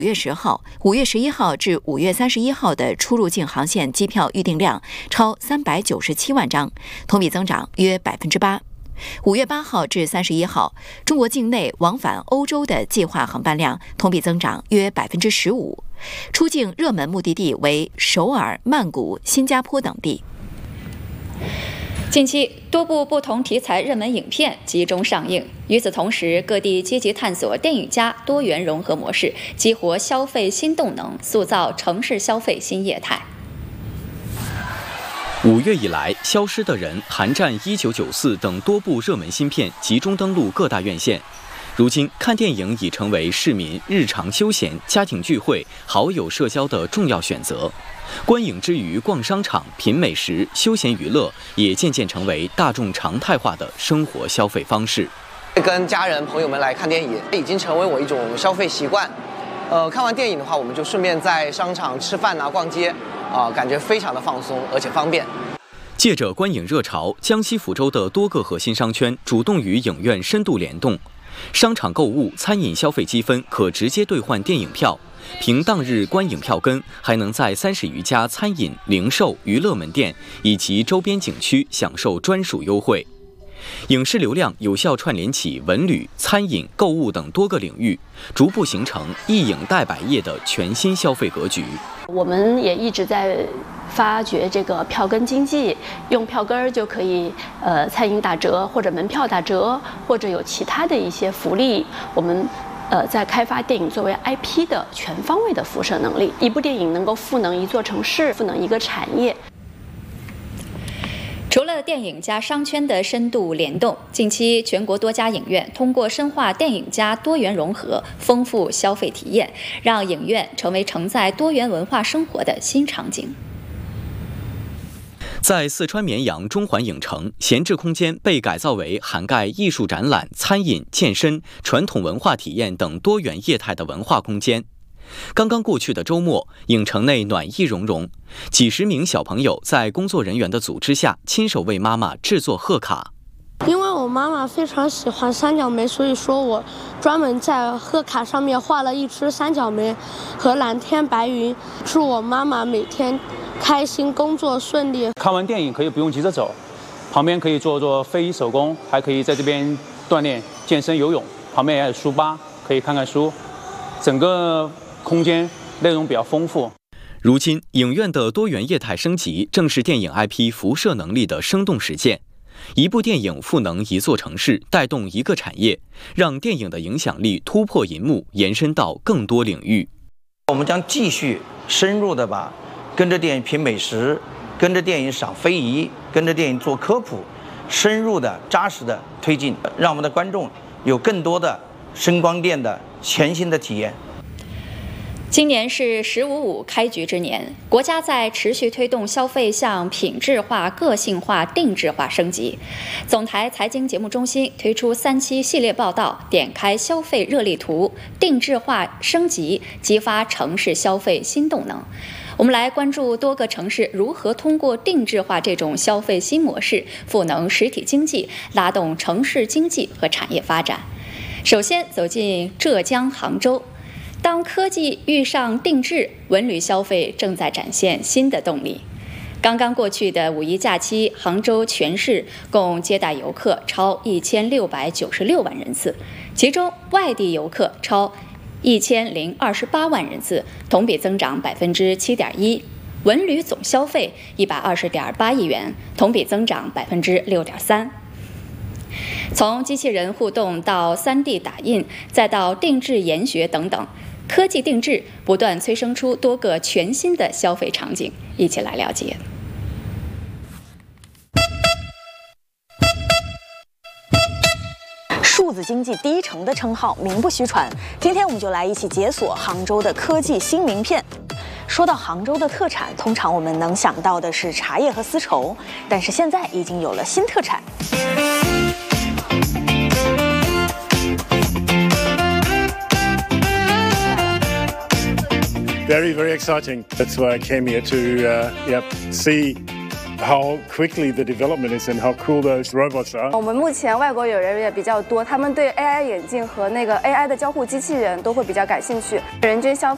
5月10号、5月11号至5月31号的出入境航线机票预订量超397万张，同比增长约8%。5月8号至31号，中国境内往返欧洲的计划航班量同比增长约15%，出境热门目的地为首尔、曼谷、新加坡等地。 近期，多部不同题材热门影片集中上映。与此同时，各地积极探索电影加多元融合模式，激活消费新动能，塑造城市消费新业态。 5月以来，《消失的人》《寒战1994》等多部热门新片集中登陆各大院线。如今，看电影已成为市民日常休闲、家庭聚会、好友社交的重要选择。观影之余，逛商场、品美食、休闲娱乐也渐渐成为大众常态化的生活消费方式。 跟家人朋友们来看电影，已经成为我一种消费习惯。看完电影的话，我们就顺便在商场吃饭啊、逛街感觉非常的放松，而且方便。 借着观影热潮，江西抚州的多个核心商圈主动与影院深度联动，商场购物、餐饮消费积分可直接兑换电影票。凭当日观影票根，还能在30余家餐饮、零售、娱乐门店以及周边景区享受专属优惠。影视流量有效串联起文旅、餐饮、购物等多个领域，逐步形成一影带百业的全新消费格局。 我们也一直在发掘这个票根经济，用票根就可以餐饮打折，或者门票打折，或者有其他的一些福利。我们在开发电影作为 IP 的全方位的辐射能力，一部电影能够赋能一座城市，赋能一个产业。 除了电影加商圈的深度联动，近期全国多家影院通过深化电影加多元融合，丰富消费体验，让影院成为承载多元文化生活的新场景。 在四川绵阳中环影城，闲置空间被改造为涵盖艺术展览、餐饮、健身、传统文化体验等多元业态的文化空间。刚刚过去的周末，影城内暖意融融，几十名小朋友在工作人员的组织下，亲手为妈妈制作贺卡。 因为我妈妈非常喜欢三角梅，所以说我专门在贺卡上面画了一只三角梅和蓝天白云，祝我妈妈每天开心，工作顺利。 看完电影可以不用急着走，旁边可以做做非遗手工，还可以在这边锻炼健身、游泳，旁边也有书吧，可以看看书，整个空间内容比较丰富。 如今，影院的多元业态升级正是电影 IP 辐射能力的生动实践。一部电影赋能一座城市，带动一个产业，让电影的影响力突破银幕，延伸到更多领域。 我们将继续深入的把跟着电影品美食，跟着电影赏非遗，跟着电影做科普，深入的扎实的推进，让我们的观众有更多的声光电的全新的体验。 今年是“15+5”开局之年，国家在持续推动消费向品质化、个性化、定制化升级。总台财经节目中心推出3期系列报道，点开消费热力图，定制化升级，激发城市消费新动能。我们来关注多个城市如何通过定制化这种消费新模式，赋能实体经济，拉动城市经济和产业发展。首先走进浙江杭州。当科技遇上定制，文旅消费正在展现新的动力。刚刚过去的5一假期，杭州全市共接待游客超1696万人次，其中外地游客超1028万人次，同比增长7.1%。文旅总消费120.8亿元，同比增长6.3%。从机器人互动到3D 打印，再到定制研学等等，科技定制不断催生出多个全新的消费场景，一起来了解。 数字经济第一城的称号名不虚传，今天我们就来一起解锁杭州的科技新名片。说到杭州的特产，通常我们能想到的是茶叶和丝绸，但是现在已经有了新特产。 Very, very exciting. That's why I came here to see how quickly the development is and how cool those robots are. 我们目前外国友人也比较多，他们对 AI 眼镜和那个 AI 的交互机器人都会比较感兴趣。人均消费